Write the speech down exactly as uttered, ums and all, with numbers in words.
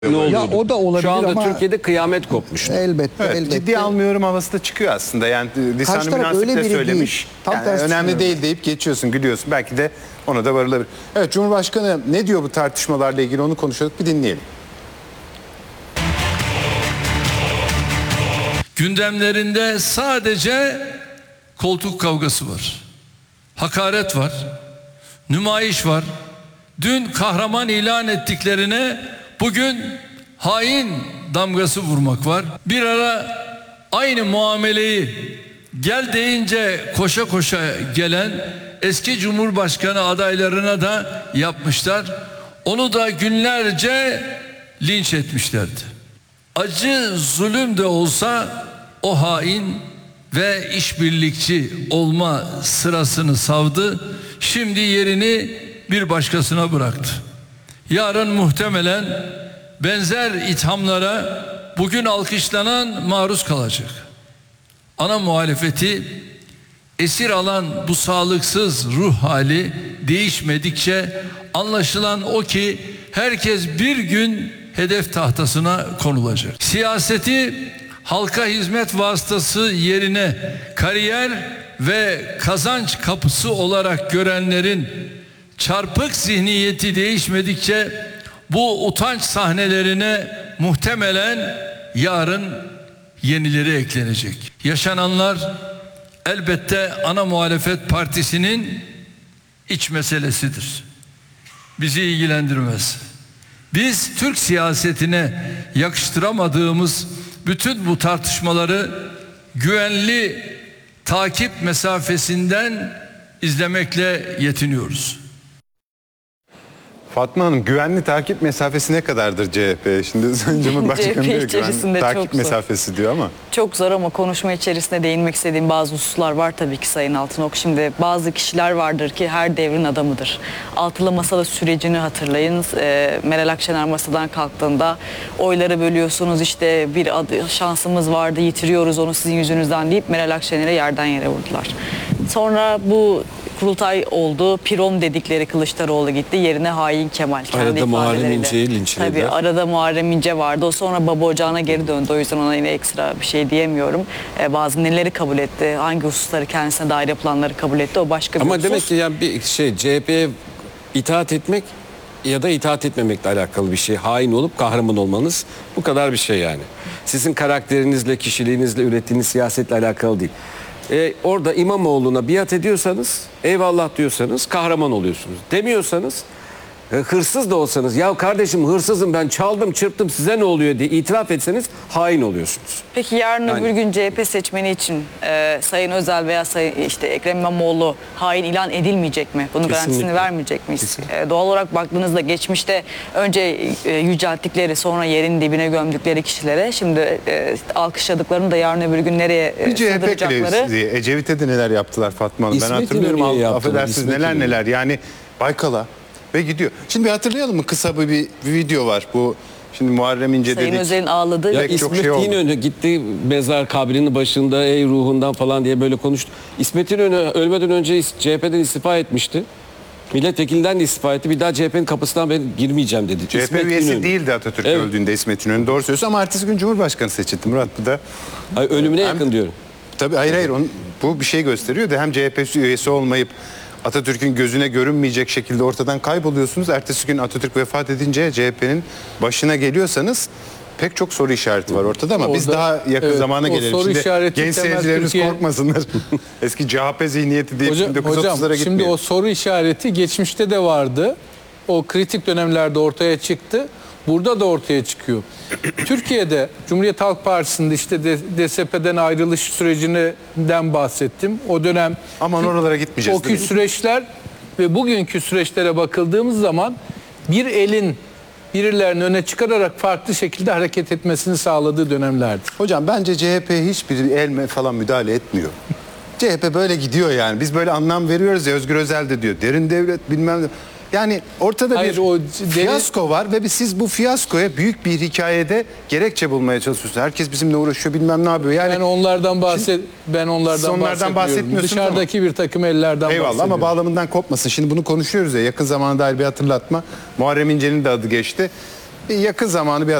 Ne olurdu? Ya o da olabilir Şu anda ama Türkiye'de kıyamet kopmuştu. elbette Evet, elbette. ciddi almıyorum havası da çıkıyor aslında. Yani lisan-ı taraf münasip öyle de biri söylemiş. değil. Tam Yani tersi önemli düşünüyorum. değil deyip geçiyorsun, gülüyorsun. Belki de ona da varılabilir. Evet, Cumhurbaşkanı ne diyor bu tartışmalarla ilgili, onu konuşuyorduk. Bir dinleyelim. Gündemlerinde sadece koltuk kavgası var. Hakaret var. Nümayiş var. Dün kahraman ilan ettiklerine bugün hain damgası vurmak var. Bir ara aynı muameleyi gel deyince koşa koşa gelen eski Cumhurbaşkanı adaylarına da yapmışlar. Onu da günlerce linç etmişlerdi. Acı zulüm de olsa o hain ve işbirlikçi olma sırasını savdı. Şimdi yerini bir başkasına bıraktı. Yarın muhtemelen benzer ithamlara bugün alkışlanan maruz kalacak. Ana muhalefeti esir alan bu sağlıksız ruh hali değişmedikçe anlaşılan o ki herkes bir gün hedef tahtasına konulacak. Siyaseti halka hizmet vasıtası yerine kariyer ve kazanç kapısı olarak görenlerin çarpık zihniyeti değişmedikçe bu utanç sahnelerine muhtemelen yarın yenileri eklenecek. Yaşananlar elbette ana muhalefet partisinin iç meselesidir. Bizi ilgilendirmez. Biz Türk siyasetine yakıştıramadığımız bütün bu tartışmaları güvenli takip mesafesinden izlemekle yetiniyoruz. Fatma Hanım, güvenli takip mesafesi ne kadardır C H P? Şimdi Sayın Cumhurbaşkanı diyor güvenli takip mesafesi diyor ama. Çok zor ama konuşma içerisinde değinmek istediğim bazı hususlar var tabii ki Sayın Altınok. Şimdi bazı kişiler vardır ki her devrin adamıdır. Altılı Masa sürecini hatırlayın. E, Meral Akşener masadan kalktığında oyları bölüyorsunuz, işte bir adı, şansımız vardı, yitiriyoruz onu sizin yüzünüzden deyip Meral Akşener'e yerden yere vurdular. Sonra bu kurultay oldu. Piron dedikleri Kılıçdaroğlu gitti. Yerine hain Kemal. Arada Muharrem İnce'yi linçlediler. Tabii arada Muharrem İnce vardı. O sonra Baba Ocağı'na geri döndü. O yüzden ona yine ekstra bir şey diyemiyorum. Ee, bazı neleri kabul etti, hangi hususları kendisine dair yapılanları kabul etti, o başka bir Ama husus. demek ki yani bir şey, C H P'ye itaat etmek ya da itaat etmemekle alakalı bir şey. Hain olup kahraman olmanız, bu kadar bir şey yani. Sizin karakterinizle, kişiliğinizle, ürettiğiniz siyasetle alakalı değil. Ee, orada İmamoğlu'na biat ediyorsanız, eyvallah diyorsanız kahraman oluyorsunuz. Demiyorsanız, e, hırsız da olsanız, ya kardeşim hırsızım ben, çaldım çırptım size ne oluyor diye itiraf etseniz hain oluyorsunuz. Peki yarın Yani- öbür gün C H P seçmeni için e, Sayın Özel veya Sayın işte Ekrem İmamoğlu hain ilan edilmeyecek mi? Bunun Kesinlikle. garantisini vermeyecek miyiz? Kesinlikle. E, doğal olarak baktığınızda geçmişte önce e, yücelttikleri, sonra yerin dibine gömdükleri kişilere şimdi e, alkışladıklarını da yarın öbür gün nereye e, Bir C H P sığdıracakları... klevisi, Ecevit'e de neler yaptılar Fatma Hanım. Ben İsmet hatırlıyorum, İnönü'ye al- yaptılar, affedersiniz, İsmet neler İnönü. neler. Yani Baykal'a ve gidiyor. Şimdi bir hatırlayalım mı? Kısa bir, bir, bir video var. Bu şimdi Muharrem İnce Sayın dedik. Özel'in ağladığı... Ya Pek çok İsmet şey oldu. İnönü gitti mezar kabrinin başında ey ruhundan falan diye böyle konuştu. İsmet İnönü ölmeden önce C H P'den istifa etmişti. Milletvekilinden de istifa etti. Bir daha C H P'nin kapısından ben girmeyeceğim dedi. C H P İsmet üyesi İnönü. değildi Atatürk Evet. öldüğünde İsmet İnönü, doğru söylüyorsun, ama ertesi gün Cumhurbaşkanı seçildi Murat, bu da. Ay, ölümüne yakın Hem- diyorum. Tabii hayır hayır, onun, bu bir şey gösteriyor da hem C H P üyesi olmayıp Atatürk'ün gözüne görünmeyecek şekilde ortadan kayboluyorsunuz. Ertesi gün Atatürk vefat edince C H P'nin başına geliyorsanız pek çok soru işareti var ortada, ama biz Orada- daha yakın evet, zamana o gelelim. soru Şimdi işareti genç temel seyircilerimiz Türkiye- korkmasınlar. Eski C H P zihniyeti diye Hocam, bin dokuz yüz otuzlara hocam şimdi gitmeyelim. o soru işareti geçmişte de vardı. O kritik dönemlerde ortaya çıktı. Burada da ortaya çıkıyor. Türkiye'de Cumhuriyet Halk Partisi'nde işte D S P'den ayrılış sürecinden bahsettim. O dönem Aman oralara gitmeyeceğiz, o değil mi? süreçler ve bugünkü süreçlere bakıldığımız zaman bir elin birilerini öne çıkararak farklı şekilde hareket etmesini sağladığı dönemlerdi. Hocam bence C H P hiçbir el falan müdahale etmiyor. C H P böyle gidiyor yani. Biz böyle anlam veriyoruz ya, Özgür Özel de diyor. Derin devlet bilmem ne. Yani ortada Hayır, bir o fiyasko var ve siz bu fiyaskoya büyük bir hikayede gerekçe bulmaya çalışıyorsunuz. Herkes bizimle uğraşıyor, bilmem ne yapıyor. Yani Ben onlardan bahset ben onlardan, Siz onlardan bahsetmiyorum. bahsetmiyorsunuz Dışarıdaki bir takım ellerden eyvallah, bahsediyorum. ama bağlamından kopmasın. Şimdi bunu konuşuyoruz ya, yakın zamana dair bir hatırlatma. Muharrem İnce'nin de adı geçti. Bir yakın zamanı bir